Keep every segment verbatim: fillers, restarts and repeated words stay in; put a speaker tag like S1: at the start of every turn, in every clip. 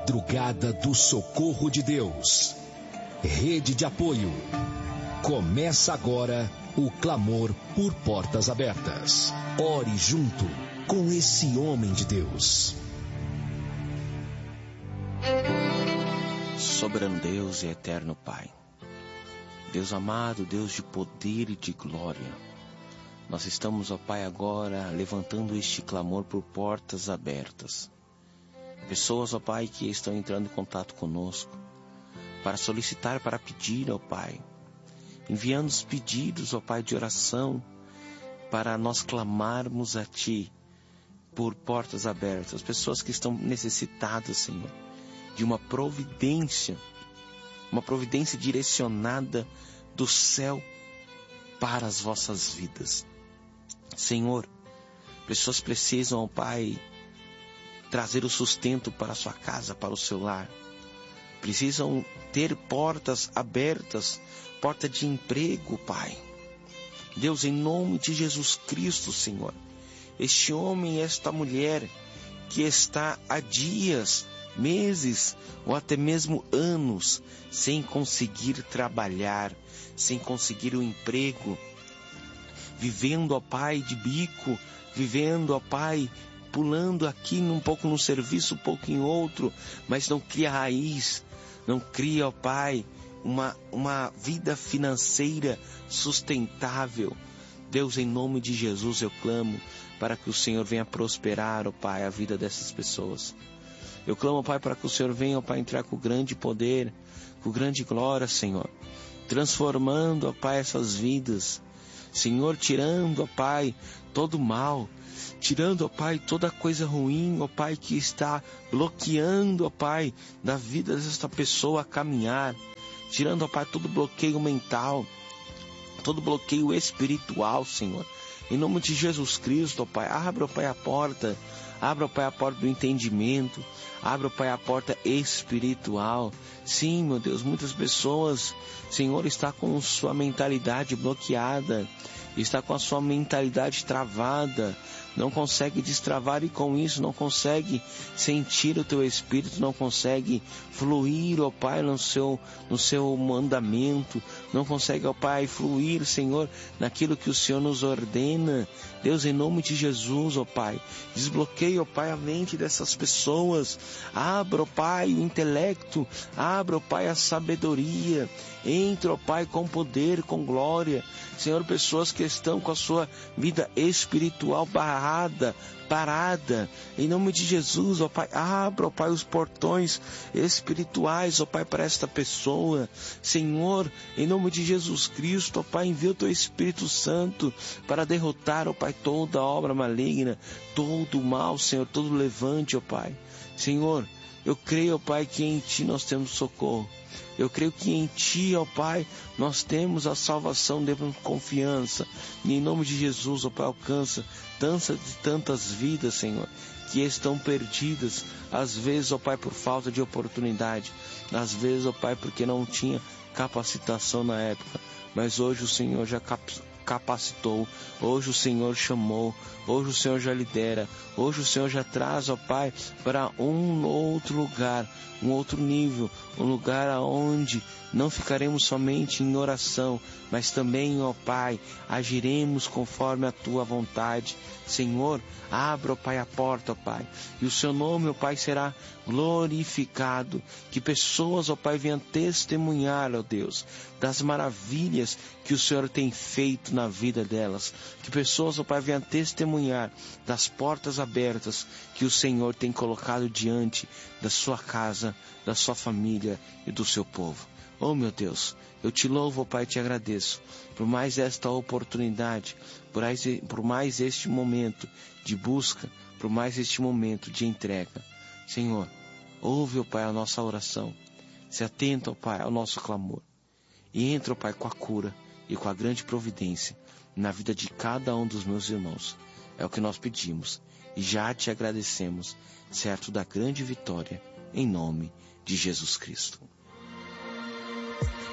S1: Madrugada do Socorro de Deus. Rede de apoio. Começa agora o clamor por portas abertas. Ore junto com esse homem de Deus.
S2: Soberano Deus e eterno Pai, Deus amado, Deus de poder e de glória, nós estamos, ó Pai, agora levantando este clamor por portas abertas. Pessoas, ó Pai, que estão entrando em contato conosco para solicitar, para pedir, ó Pai, enviando os pedidos, ó Pai, de oração para nós clamarmos a Ti por portas abertas. Pessoas que estão necessitadas, Senhor, de uma providência, uma providência direcionada do céu para as vossas vidas. Senhor, pessoas precisam, ó Pai, trazer o sustento para a sua casa, para o seu lar. Precisam ter portas abertas, porta de emprego, Pai. Deus, em nome de Jesus Cristo, Senhor, este homem e esta mulher que está há dias, meses ou até mesmo anos sem conseguir trabalhar, sem conseguir um emprego, vivendo, ó Pai, de bico, vivendo, ó Pai, pulando aqui um pouco no serviço, um pouco em outro, mas não cria raiz, não cria, ó Pai, uma, uma vida financeira sustentável. Deus, em nome de Jesus, eu clamo para que o Senhor venha prosperar, ó Pai, a vida dessas pessoas. Eu clamo, ó Pai, para que o Senhor venha, ó Pai, entrar com grande poder, com grande glória, Senhor, transformando, ó Pai, essas vidas. Senhor, tirando, ó Pai, todo o mal, tirando, ó Pai, toda coisa ruim, ó Pai, que está bloqueando, ó Pai, da vida desta pessoa a caminhar, tirando, ó Pai, todo bloqueio mental, todo bloqueio espiritual, Senhor. Em nome de Jesus Cristo, ó Pai, abra, ó Pai, a porta, abra, ó Pai, a porta do entendimento, abra, ó Pai, a porta espiritual. Sim, meu Deus, muitas pessoas, Senhor, está com sua mentalidade bloqueada, está com a sua mentalidade travada, não consegue destravar e com isso não consegue sentir o teu Espírito, não consegue fluir, ó Pai, no seu, no seu mandamento, não consegue, ó Pai, fluir, Senhor, naquilo que o Senhor nos ordena. Deus, em nome de Jesus, ó Pai, desbloqueia, ó Pai, a mente dessas pessoas, abra, ó Pai, o intelecto, abra, ó Pai, a sabedoria, entra, ó Pai, com poder, com glória. Senhor, pessoas que estão com a sua vida espiritual barrada, parada, em nome de Jesus, ó Pai, abra, ó Pai, os portões espirituais, ó Pai, para esta pessoa. Senhor, em nome de Jesus Cristo, ó Pai, envia o teu Espírito Santo para derrotar, ó Pai, toda obra maligna, todo o mal, Senhor, todo levante, ó Pai. Senhor, eu creio, ó Pai, que em Ti nós temos socorro. Eu creio que em Ti, ó Pai, nós temos a salvação, temos confiança. E em nome de Jesus, ó Pai, alcança tantas, tantas vidas, Senhor, que estão perdidas. Às vezes, ó Pai, por falta de oportunidade. Às vezes, ó Pai, porque não tinha capacitação na época. Mas hoje o Senhor já capacitou. capacitou, hoje o Senhor chamou, hoje o Senhor já lidera, hoje o Senhor já traz, ó Pai, para um outro lugar, um outro nível, um lugar aonde não ficaremos somente em oração, mas também, ó Pai, agiremos conforme a Tua vontade. Senhor, abra, ó Pai, a porta, ó Pai, e o Seu nome, ó Pai, será glorificado, que pessoas, ó Pai, venham testemunhar, ó Deus, das maravilhas que o Senhor tem feito na vida delas, que pessoas, ó Pai, venham testemunhar das portas abertas que o Senhor tem colocado diante da sua casa, da sua família e do seu povo. Oh meu Deus, eu te louvo, ó Pai, e te agradeço por mais esta oportunidade, por mais, por mais este momento de busca, por mais este momento de entrega. Senhor, ouve, ó Pai, a nossa oração, se atenta, ó Pai, ao nosso clamor, e entra, ó Pai, com a cura e com a grande providência na vida de cada um dos meus irmãos. É o que nós pedimos e já te agradecemos, certo da grande vitória, em nome de Jesus Cristo.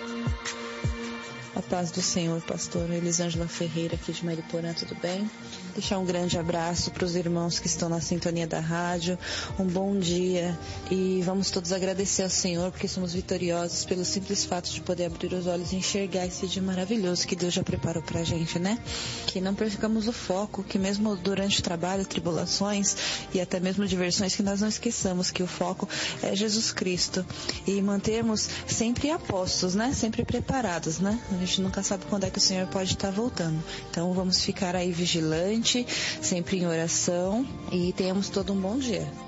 S3: A paz do Senhor, pastor Elisângela Ferreira, aqui de Mariporã, tudo bem? Deixar um grande abraço para os irmãos que estão na sintonia da rádio. Um bom dia e vamos todos agradecer ao Senhor porque somos vitoriosos pelo simples fato de poder abrir os olhos e enxergar esse dia maravilhoso que Deus já preparou para a gente, né? Que não percamos o foco, que mesmo durante o trabalho, tribulações e até mesmo diversões, que nós não esqueçamos que o foco é Jesus Cristo e mantermos sempre apostos, né? Sempre preparados, né? A gente nunca sabe quando é que o Senhor pode estar voltando. Então vamos ficar aí vigilante, sempre em oração e tenhamos todo um bom dia.